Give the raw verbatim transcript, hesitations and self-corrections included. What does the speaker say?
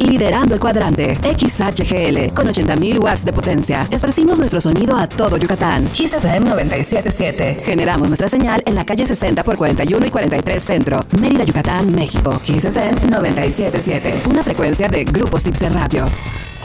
liderando el cuadrante. X H G L, con ochenta mil watts de potencia. Esparcimos nuestro sonido a todo Yucatán. Kiss F M noventa y siete punto siete. Generamos nuestra señal en la calle sesenta por cuarenta y uno y cuarenta y tres Centro, Mérida, Yucatán, México. Kiss F M noventa y siete punto siete. Una frecuencia de Grupo Sipse Radio.